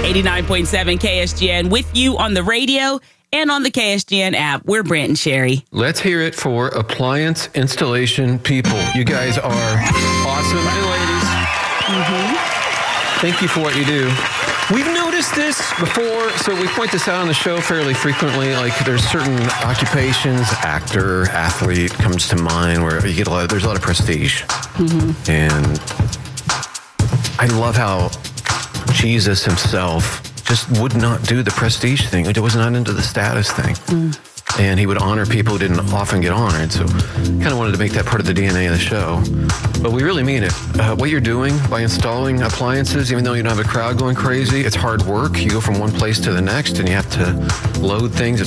89.7 KSGN with you on the radio and on the KSGN app. We're Brent and Sherry. Let's hear it for appliance installation people. You guys are awesome. And ladies, thank you for what you do. We've noticed this before, so we point this out on the show fairly frequently. Like, there's certain occupations, actor, athlete comes to mind, where you get there's a lot of prestige. And I love how Jesus himself just would not do the prestige thing. It was not into the status thing. And he would honor people who didn't often get honored. So kind of wanted to make that part of the DNA of the show. But we really mean it. What you're doing by installing appliances, even though you don't have a crowd going crazy, it's hard work. You go from one place to the next and you have to load things.